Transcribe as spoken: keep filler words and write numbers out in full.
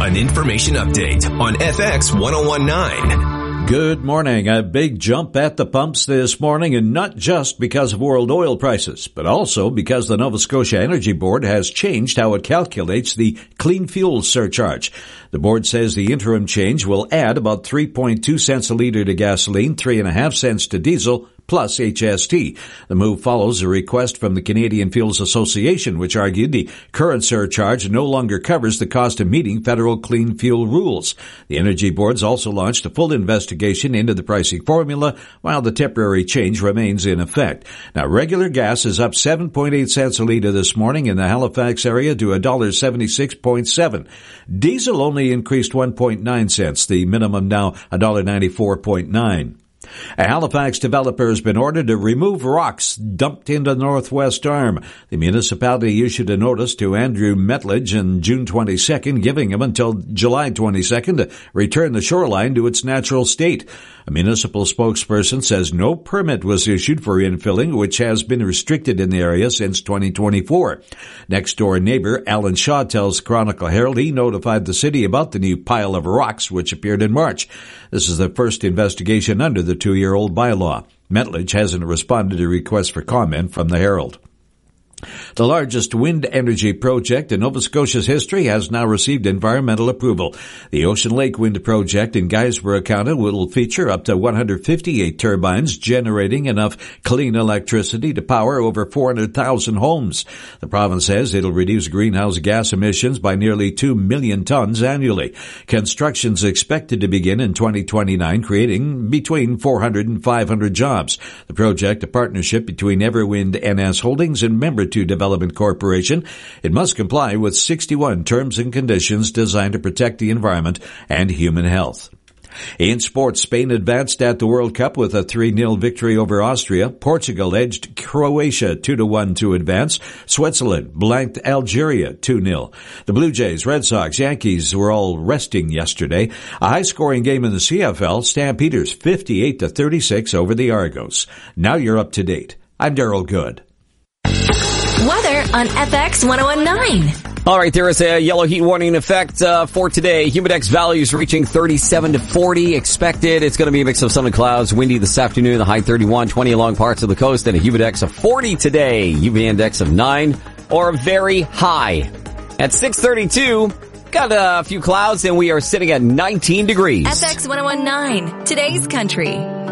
An information update on F X ten nineteen. Good morning. A big jump at the pumps this morning, and not just because of world oil prices, but also because the Nova Scotia Energy Board has changed how it calculates the clean fuel surcharge. The board says the interim change will add about three point two cents a litre to gasoline, three point five cents to diesel, plus H S T. The move follows a request from the Canadian Fuels Association, which argued the current surcharge no longer covers the cost of meeting federal clean fuel rules. The Energy Board's also launched a full investigation into the pricing formula, while the temporary change remains in effect. Now, regular gas is up seven point eight cents a litre this morning in the Halifax area to one dollar seventy-six point seven. Diesel only increased one point nine cents, the minimum now one dollar ninety-four point nine. A Halifax developer has been ordered to remove rocks dumped into the Northwest Arm. The municipality issued a notice to Andrew Metledge on June twenty-second, giving him until July twenty-second to return the shoreline to its natural state. A municipal spokesperson says no permit was issued for infilling, which has been restricted in the area since twenty twenty-four. Next-door neighbor Alan Shaw tells Chronicle Herald he notified the city about the new pile of rocks which appeared in March. This is the first investigation under the two-year-old bylaw. Metledge hasn't responded to requests for comment from the Herald. The largest wind energy project in Nova Scotia's history has now received environmental approval. The Ocean Lake Wind Project in Guysborough County will feature up to one hundred fifty-eight turbines generating enough clean electricity to power over four hundred thousand homes. The province says it'll reduce greenhouse gas emissions by nearly two million tons annually. Construction's expected to begin in twenty twenty-nine, creating between four hundred and five hundred jobs. The project, a partnership between Everwind N S Holdings and Member two Development Corporation. It must comply with sixty-one terms and conditions designed to protect the environment and human health. In sports, Spain advanced at the World Cup with a three nil victory over Austria. Portugal edged Croatia two to one to advance. Switzerland blanked Algeria two nil. The Blue Jays, Red Sox, Yankees were all resting yesterday. A high-scoring game in the C F L, Stampeders fifty-eight to thirty-six over the Argos. Now you're up to date. I'm Daryl Good. Weather on F X ten nineteen. All right, there is a yellow heat warning in effect uh, for today. Humidex values reaching thirty-seven to forty expected. It's going to be a mix of sun and clouds. Windy this afternoon, the high thirty-one, twenty along parts of the coast, and a humidex of forty today. U V index of nine or very high. At six thirty-two, got a few clouds, and we are sitting at nineteen degrees. F X ten nineteen, today's country.